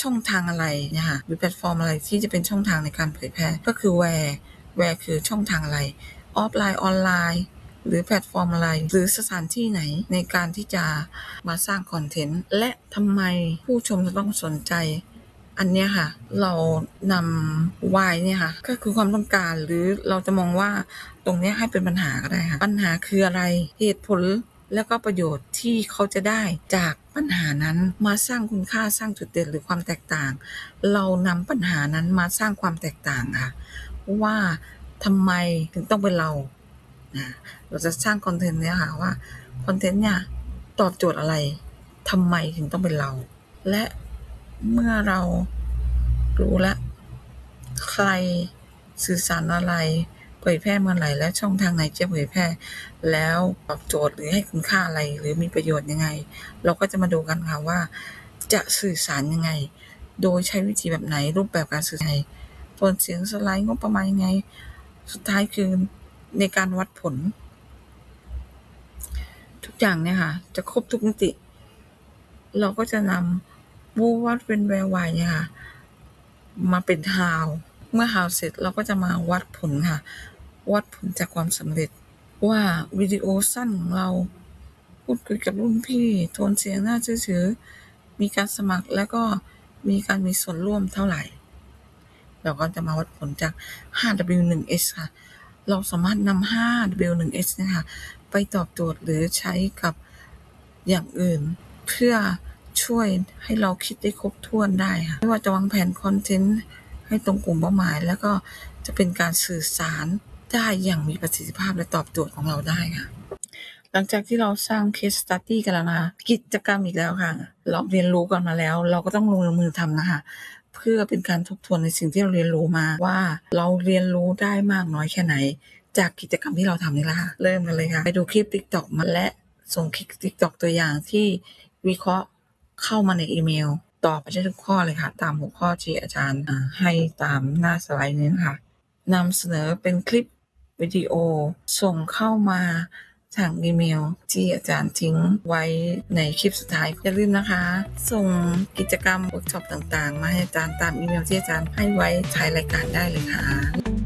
ช่องทางอะไรนะคะหรือแพลตฟอร์มอะไรที่จะเป็นช่องทางในการเผยแพร่ก็คือ where คือช่องทางอะไรออฟไลน์ออนไลน์หรือแพลตฟอร์มอะไรหรือสถานที่ไหนในการที่จะมาสร้างคอนเทนต์และทำไมผู้ชมจะต้องสนใจอันเนี้ยค่ะเรานำ why เนี่ยค่ะก็คือความต้องการหรือเราจะมองว่าตรงเนี้ยให้เป็นปัญหาก็ได้ค่ะปัญหาคืออะไรเหตุผลแล้วก็ประโยชน์ที่เขาจะได้จากปัญหานั้นมาสร้างคุณค่าสร้างจุดเด่นหรือความแตกต่างเรานำปัญหานั้นมาสร้างความแตกต่างค่ะว่าทำไมถึงต้องเป็นเราเราจะสร้างคอนเทนต์เนี่ยค่ะว่าคอนเทนต์เนี่ยตอบโจทย์อะไรทำไมถึงต้องเป็นเราและเมื่อเรารู้แล้วใครสื่อสารอะไรเผยแพร่เมื่อไหร่และช่องทางไหนจะเผยแพร่แล้วตอบโจทย์หรือให้คุณค่าอะไรหรือมีประโยชน์ยังไงเราก็จะมาดูกันค่ะว่าจะสื่อสารยังไงโดยใช้วิธีแบบไหนรูปแบบการสื่อสารยังไงโทนเสียงสไลด์งบประมาณยังไงสุดท้ายคือในการวัดผลทุกอย่างเนี่ยค่ะจะครบทุกมิติเราก็จะนำวูวัดเป็นแวร์ไวเนี่ยค่ะมาเป็น how เมื่อ how เสร็จเราก็จะมาวัดผลค่ะวัดผลจากความสำเร็จว่าวิดีโอสั้นของเราพูดคุยกับรุ่นพี่โทนเสียงน่าเชื่อถือมีการสมัครแล้วก็มีการมีส่วนร่วมเท่าไหร่เราก็จะมาวัดผลจาก 5W1S ค่ะเราสามารถนำ 5W1S นะคะไปตอบโจทย์หรือใช้กับอย่างอื่นเพื่อช่วยให้เราคิดได้ครบถ้วนได้ค่ะไม่ว่าจะวางแผนคอนเทนต์ให้ตรงกลุ่มเป้าหมายแล้วก็จะเป็นการสื่อสารได้อย่างมีประสิทธิภาพและตอบโจทย์ของเราได้ค่ะหลังจากที่เราสร้าง case study กันแล้วนะคะกิจกรรมอีกแล้วค่ะเราเรียนรู้กันมาแล้วเราก็ต้องลงมือทำนะคะเพื่อเป็นการทบทวนในสิ่งที่เราเรียนรู้มาว่าเราเรียนรู้ได้มากน้อยแค่ไหนจากกิจกรรมที่เราทำนี่แหละค่ะเริ่มกันเลยค่ะไปดูคลิป TikTok มาและส่งคลิป TikTok ตัวอย่างที่วิเคราะห์เข้ามาในอีเมลตอบไปได้ทุกข้อเลยค่ะตามหัวข้อที่อาจารย์ให้ตามหน้าสไลด์นี้นะคะนำเสนอเป็นคลิปวิดีโอส่งเข้ามาทางอีเมลที่อาจารย์ทิ้งไว้ในคลิปสุดท้ายอย่าลืมนะคะส่งกิจกรรมเวิร์กช็อปต่างๆมาให้อาจารย์ตามอีเมลที่อาจารย์ให้ไว้ท้ายรายการได้เลยค่ะ